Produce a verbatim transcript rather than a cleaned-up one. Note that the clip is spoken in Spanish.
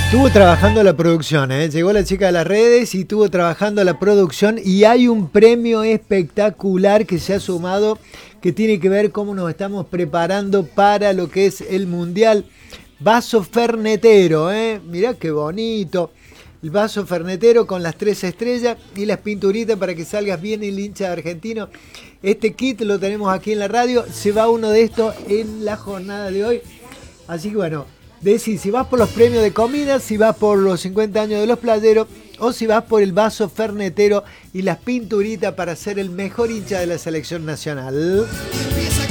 Estuvo trabajando la producción, ¿eh? Llegó la chica de las redes y estuvo trabajando la producción y hay un premio espectacular que se ha sumado que tiene que ver cómo nos estamos preparando para lo que es el Mundial. Vaso Fernetero, ¿eh? Mirá qué bonito. El vaso Fernetero con las tres estrellas y las pinturitas para que salgas bien el hincha argentino. Este kit lo tenemos aquí en la radio. Se va uno de estos en la jornada de hoy. Así que bueno, decís si vas por los premios de comida, si vas por los cincuenta años de los playeros o si vas por el vaso Fernetero y las pinturitas para ser el mejor hincha de la selección nacional.